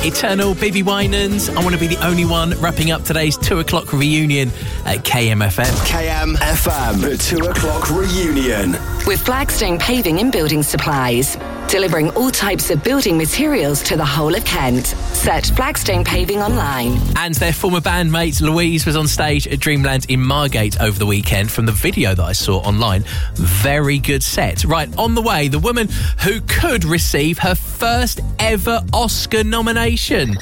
Eternal, Bibi Winans, I Want to Be the Only One, wrapping up today's 2 o'clock reunion at KMFM. KMFM 2 o'clock reunion. With Flagstone Paving and Building Supplies. Delivering all types of building materials to the whole of Kent. Search Flagstone Paving online. And their former bandmate Louise was on stage at Dreamland in Margate over the weekend. From the video that I saw online, very good set. Right, on the way, the woman who could receive her first ever Oscar nomination.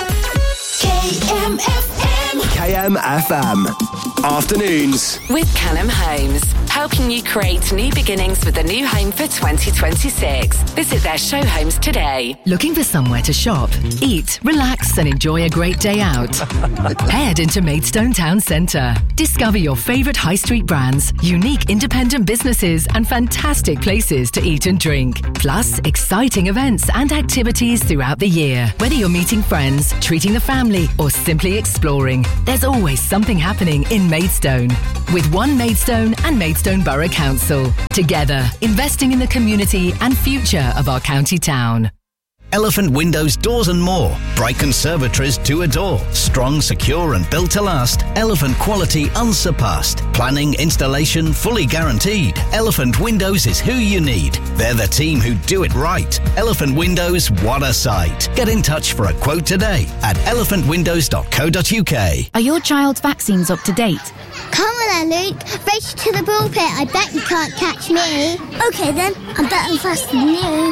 KMFM. Afternoons. With Canham Homes. Helping you create new beginnings with a new home for 2026. Visit their show homes today. Looking for somewhere to shop, eat, relax and enjoy a great day out? Head into Maidstone Town Centre. Discover your favourite high street brands, unique independent businesses and fantastic places to eat and drink. Plus, exciting events and activities throughout the year. Whether you're meeting friends, treating the family or simply exploring, there's always something happening in Maidstone. With One Maidstone and Maidstone Borough Council. Together, investing in the community and future of our county town. Elephant Windows Doors and More. Bright conservatories to adore. Strong, secure and built to last. Elephant quality unsurpassed. Planning, installation fully guaranteed. Elephant Windows is who you need. They're the team who do it right. Elephant Windows, what a sight. Get in touch for a quote today at elephantwindows.co.uk. Are your child's vaccines up to date? Come on then, Luke. Race to the ball pit. I bet you can't catch me. OK then, I'm better and faster than you.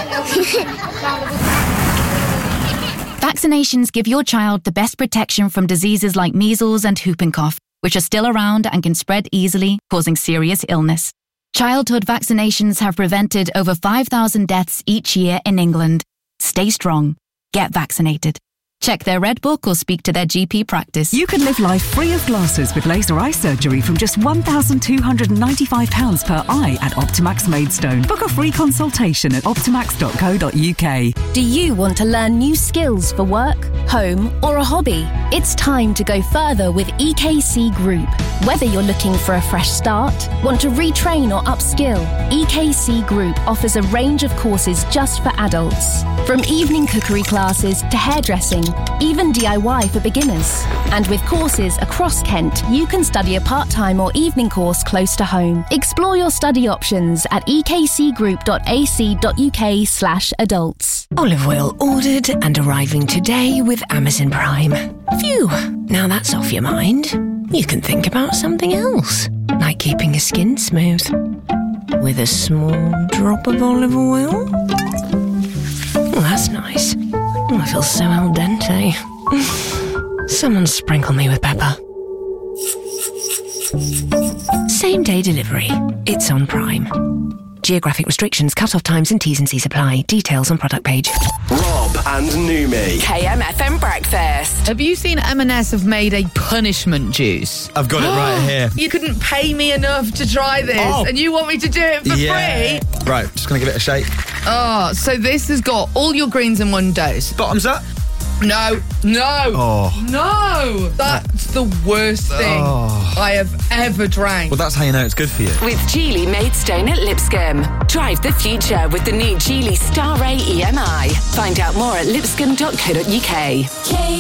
Vaccinations give your child the best protection from diseases like measles and whooping cough, which are still around and can spread easily, causing serious illness. Childhood vaccinations have prevented over 5,000 deaths each year in England. Stay strong. Get vaccinated. Check their Red Book or speak to their GP practice. You can live life free of glasses with laser eye surgery from just £1,295 per eye at Optimax Maidstone. Book a free consultation at optimax.co.uk. Do you want to learn new skills for work, home or a hobby? It's time to go further with EKC Group. Whether you're looking for a fresh start, want to retrain or upskill, EKC Group offers a range of courses just for adults. From evening cookery classes to hairdressing, even DIY for beginners. And with courses across Kent, you can study a part-time or evening course close to home. Explore your study options at ekcgroup.ac.uk/adults. Olive oil ordered and arriving today with Amazon Prime. Phew, now that's off your mind. You can think about something else, like keeping your skin smooth. With a small drop of olive oil. Oh, that's nice. Oh, I feel so al dente. Someone sprinkle me with pepper. Same day delivery. It's on Prime. Geographic restrictions, cut-off times and T's and C's apply. Details on product page. Rob and Numi. KMFM Breakfast. Have you seen M&S have made a punishment juice? I've got it right here. You couldn't pay me enough to try this, and you want me to do it for free? Right, just going to give it a shake. Oh, so this has got all your greens in one dose. Bottoms up. No. No. That's the worst thing I have ever drank. Well, that's how you know it's good for you. With Geely Maidstone at Lipscomb. Drive the future with the new Geely Star Ray EMI. Find out more at lipscomb.co.uk.